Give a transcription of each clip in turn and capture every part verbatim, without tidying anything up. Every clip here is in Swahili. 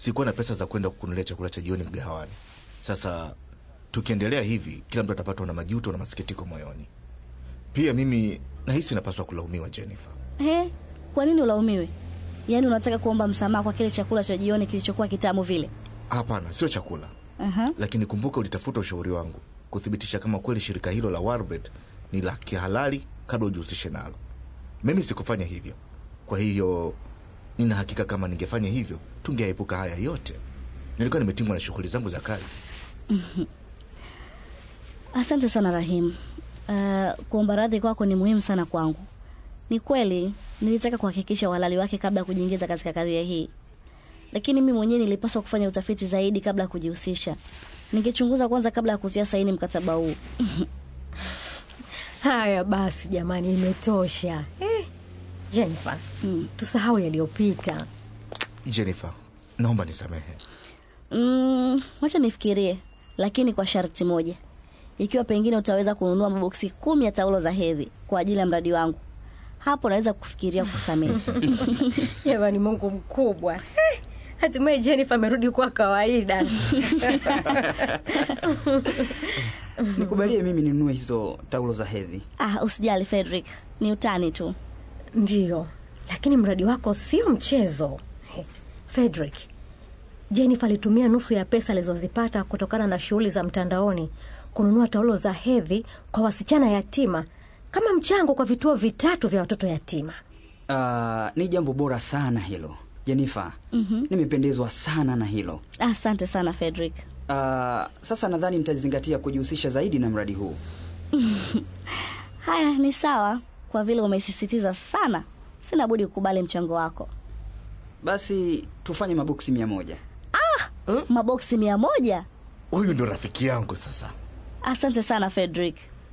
sikuwa na pesa za kwenda kukununulia chakula cha jioni mgahawani. Sasa tukiendelea hivi, kila mtu atapatwa na majuto na masikitiko moyoni. Pia mimi nahisi napaswa kulaumiwa, Jennifer. He, kwa nini ulaumiwe? Yaani unataka kuomba msamaha kwa kile chakula cha jioni kilichokuwa kitamu vile? Hapana, sio chakula. Uh-huh. Lakini kumbuka ulitafuta ushauri wangu kuthibitisha kama kweli shirika hilo la Warbet ni la kihalali kabla ujihusishe nalo. Mimi sikufanya hivyo. Kwa hiyo nina hakika kama ningefanya hivyo tungeepuka haya yote. Nilikuwa nimetingwa na shughuli zangu za kazi. Asante sana Rahim. Uh, kuomba radhi kwako ni muhimu sana kwangu. Ni kweli nilitaka kuhakikisha uhalali wake kabla ya kujiingiza katika kazi hii. Lakini mimi mwenyewe nilipaswa kufanya utafiti zaidi kabla ya kujihusisha. Ningechunguza kwanza kabla ya kutia saini mkataba huu. Haya basi jamani, imetosha. Eh, Jennifer, mm. tusahau yaliyopita. Jennifer, naomba nisamehe. Mm, wacha nifikirie, lakini kwa sharti moja. Ikiwa pengine utaweza kununua maboksi kumi ya taulo za hedhi kwa ajili ya mradi wangu, hapo naweza kufikiria kusamehe. Jamani, Mungu mkubwa. Eh, hatimaye Jennifer amerudi kwa kawaida. Nikubalie mimi ninunue hizo taulo za hedhi. Ah, usijali Frederick, ni utani tu. Ndio, lakini mradi wako sio mchezo. Hey, Frederick, Jennifer alitumia nusu ya pesa alizozipata kutokana na shughuli za mtandaoni kununua taulo za hedhi kwa wasichana yatima kama mchango kwa vituo vitatu vya watoto yatima. Uh, ni jambo bora sana hilo, Jennifer. Mm-hmm. Nimependezwa sana na hilo. Asante sana Frederick. Uh, sasa nadhani mtazingatia kujihusisha zaidi na mradi huu. Haya, ni sawa. Kwa vile umesisitiza sana, sina budi kukubali mchango wako. Basi tufanye maboksi mia moja. Ah, huh? Maboksi mia moja? Huyu ndo rafiki yangu sasa. Asante sana Frederick.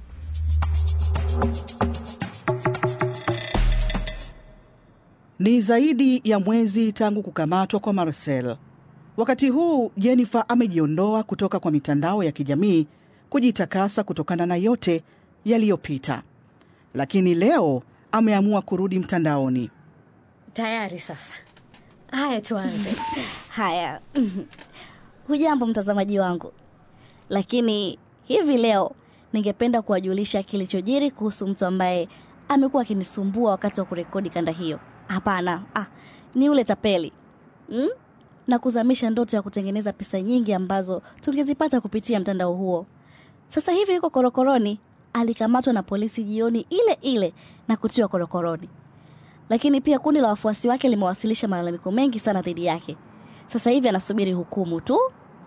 Ni zaidi ya mwezi tangu kukamatwa kwa Marcel. Wakati huu Jennifer amejiondoa kutoka kwa mitandao ya kijamii kujitakasa kutokana na yote yaliyopita. Lakini leo ameamua kurudi mtandaoni. Tayari sasa. Haya tuanze. Haya. Hujambo mtazamaji wangu. Lakini hivi leo ningependa kuwajulisha kilichojiri kuhusu mtu ambaye amekuwa akinisumbua wakati wa kurekodi kanda hiyo. Hapana, ah, ni ule tapeli. Hmm? Na kuzamisha ndoto ya kutengeneza pesa nyingi ambazo tungezipata kupitia mtandao huo. Sasa hivi yuko korokoroni. Alikamatwa na polisi jioni ile ile na kutiwa korokoroni. Lakini pia kundi la wafuasi wake limewasilisha malalamiko mengi sana dhidi yake. Sasa hivi anasubiri hukumu tu.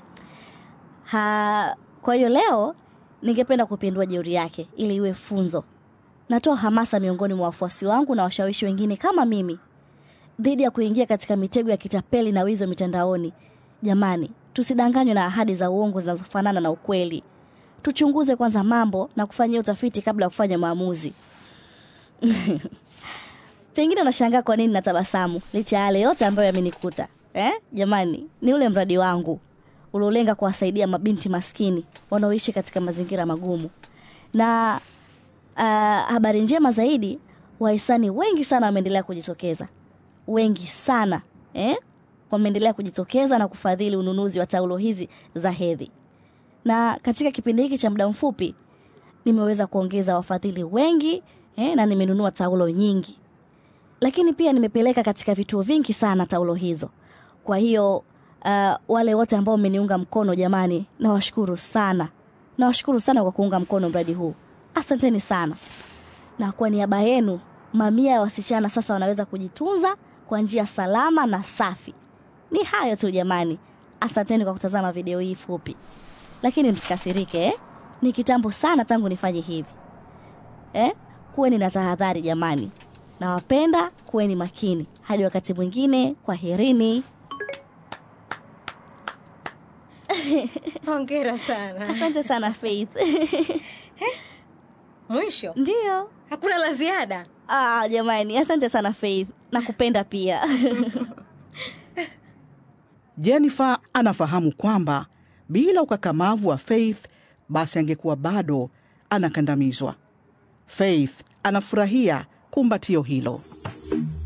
Ha, kwa hiyo leo ningependa kupindua jeuri yake ili iwe funzo. Natoa hamasa miongoni mwa wafuasi wangu na washawishi wengine kama mimi dhidi ya kuingia katika mitego ya kitapeli na wizi wa mitandaoni. Jamani, tusidanganywe na ahadi za uongo zinazofanana na ukweli. Tuchunguze kwanza mambo na kufanya utafiti kabla ya kufanya maamuzi. Pengine unashangaa kwa nini natabasamu licha ya yale yote ambayo yamenikuta. Eh? Jamani, ni ule mradi wangu uliolenga kuwasaidia mabinti maskini wanaoishi katika mazingira magumu. Na uh, habari njema zaidi, wahisani wengi sana wameendelea kujitokeza. Wengi sana, eh? Wameendelea kujitokeza na kufadhili ununuzi wa taulo hizi za hedhi. Na katika kipindi hiki cha muda mfupi nimeweza kuongeza wafadhili wengi, eh, na nimenunua taulo nyingi. Lakini pia nimepeleka katika vituo vingi sana taulo hizo. Kwa hiyo uh, wale wote ambao mmeniunga mkono jamani, nawashukuru sana. Nawashukuru sana kwa kuunga mkono mradi huu. Asanteni sana. Na kwa niaba yenu, mamia ya wasichana sasa wanaweza kujitunza kwa njia salama na safi. Ni hayo tu jamani. Asanteni kwa kutazama video hii fupi. Lakini msikasirike, eh? Ni kitambo sana tangu nifanye hivi. Eh? Kuweni na tahadhari jamani. Nawapenda, kuweni makini. Hadi wakati mwingine, kwaherini. Hongera sana. Asante sana Faith. Mwisho? Ndio. Hakuna la ziada? Ah, jamani, asante sana Faith. Nakupenda pia. Jennifer anafahamu kwamba bila ukakamavu wa Faith basi angekuwa bado anakandamizwa. Faith anafurahia kumbatio hilo.